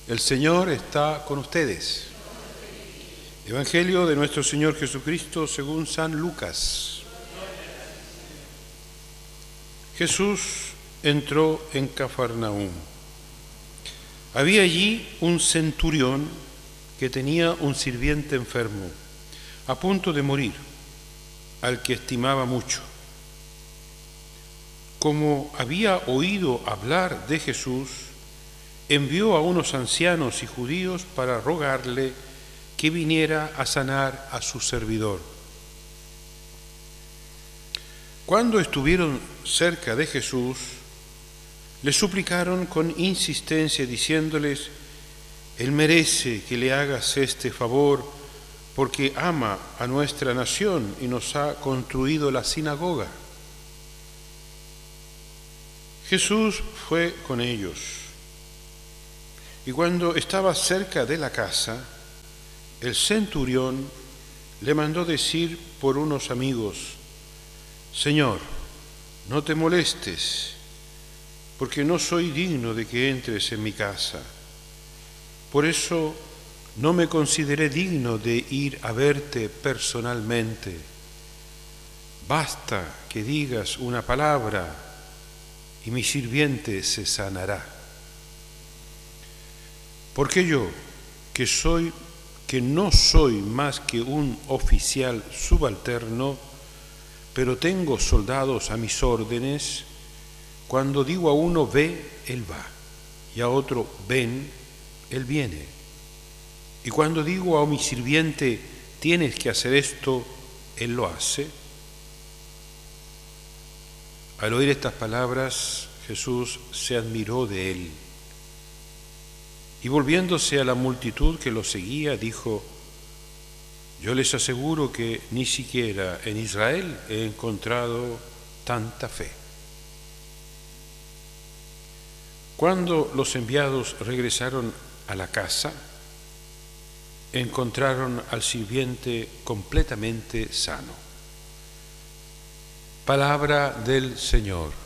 El Señor está con ustedes. Evangelio de nuestro Señor Jesucristo según San Lucas. Jesús entró en Cafarnaúm. Había allí un centurión que tenía un sirviente enfermo, a punto de morir, al que estimaba mucho. Como había oído hablar de Jesús, envió a unos ancianos y judíos para rogarle que viniera a sanar a su servidor. Cuando estuvieron cerca de Jesús, le suplicaron con insistencia diciéndoles: Él merece que le hagas este favor porque ama a nuestra nación y nos ha construido la sinagoga. Jesús fue con ellos, y cuando estaba cerca de la casa, el centurión le mandó decir por unos amigos: Señor, no te molestes, porque no soy digno de que entres en mi casa. Por eso no me consideré digno de ir a verte personalmente. Basta que digas una palabra y mi sirviente se sanará. Porque yo, que no soy más que un oficial subalterno, pero tengo soldados a mis órdenes, cuando digo a uno ve, él va, y a otro ven, él viene. Y cuando digo a mi sirviente tienes que hacer esto, él lo hace. Al oír estas palabras, Jesús se admiró de él. Y volviéndose a la multitud que lo seguía, dijo: Yo les aseguro que ni siquiera en Israel he encontrado tanta fe. Cuando los enviados regresaron a la casa, encontraron al sirviente completamente sano. Palabra del Señor.